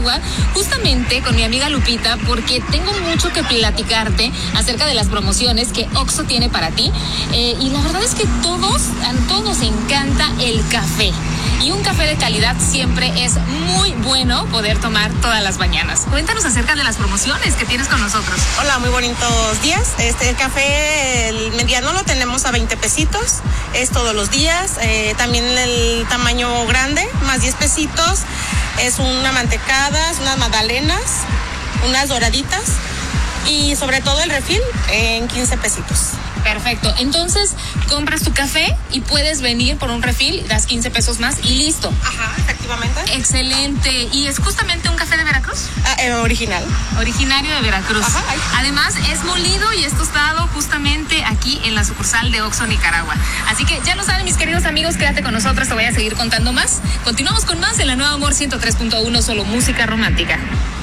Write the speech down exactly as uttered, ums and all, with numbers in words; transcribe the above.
Nicaragua, justamente con mi amiga Lupita, porque tengo mucho que platicarte acerca de las promociones que Oxxo tiene para ti. Eh, y la verdad es que todos, a todos nos encanta el café. Y un café de calidad siempre es muy bueno poder tomar todas las mañanas. Cuéntanos acerca de las promociones que tienes con nosotros. Hola, muy bonitos días. Este el café, el mediano lo tenemos a veinte pesitos. Es todos los días. Eh, también el tamaño grande, más diez pesitos. Es una mantecada, unas magdalenas, unas doraditas. Y sobre todo el refil en quince pesitos. Perfecto, entonces compras tu café y puedes venir por un refil, das quince pesos más y listo. Ajá, efectivamente. Excelente, ¿y es justamente un café de Veracruz? Ah, eh, original. Originario de Veracruz. Ajá, ahí. Además es molido y es tostado justamente aquí en la sucursal de Oxxo Nicaragua. Así que ya lo saben, mis queridos amigos, quédate con nosotros, te voy a seguir contando más. Continuamos con más en la Nueva Amor ciento tres punto uno, solo música romántica.